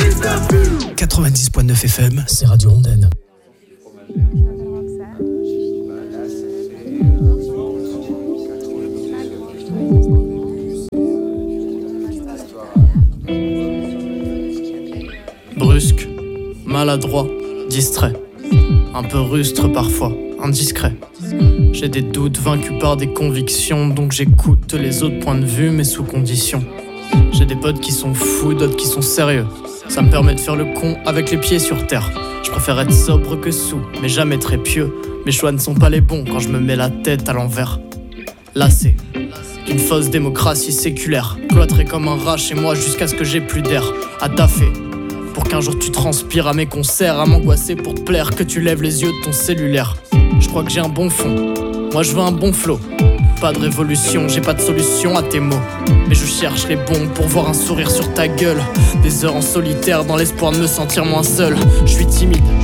90.9 FM, c'est Radio Rondaine. Brusque, maladroit, distrait, un peu rustre parfois, indiscret. J'ai des doutes vaincus par des convictions, donc j'écoute les autres points de vue mais sous condition. J'ai des potes qui sont fous, d'autres qui sont sérieux. Ça me permet de faire le con avec les pieds sur terre. Je préfère être sobre que sous, mais jamais très pieux. Mes choix ne sont pas les bons quand je me mets la tête à l'envers. Lassé d'une fausse démocratie séculaire, cloîtré comme un rat chez moi jusqu'à ce que j'ai plus d'air. À taffer pour qu'un jour tu transpires à mes concerts, à m'angoisser pour te plaire, que tu lèves les yeux de ton cellulaire. Je crois que j'ai un bon fond, moi je veux un bon flow. Pas de révolution, j'ai pas de solution à tes mots, mais je cherche les bons pour voir un sourire sur ta gueule. Des heures en solitaire dans l'espoir de me sentir moins seul. Je suis timide,